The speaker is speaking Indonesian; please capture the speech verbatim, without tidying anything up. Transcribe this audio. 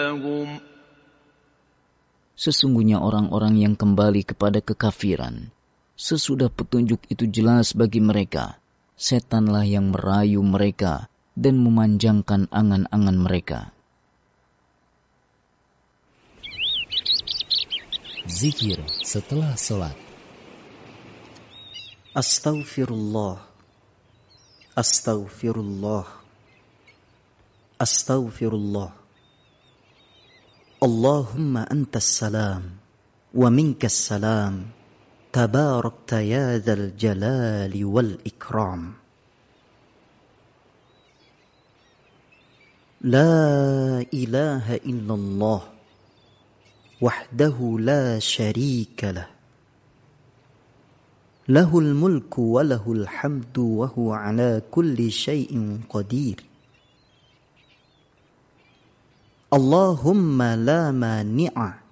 Sesungguhnya orang-orang yang kembali kepada kekafiran, sesudah petunjuk itu jelas bagi mereka, setanlah yang merayu mereka dan memanjangkan angan-angan mereka. Zikir setelah sholat. Astaghfirullah, Astaghfirullah, Astaghfirullah. Allahumma antas salam, wa minkas salam, tabarakta ya dzal jalali wal ikram. La ilaha illallah, wahdahu la syarika lah. Lahul mulku wa lahul hamdu wa huwa ala kulli syai'in qadir. Allahumma la mani'a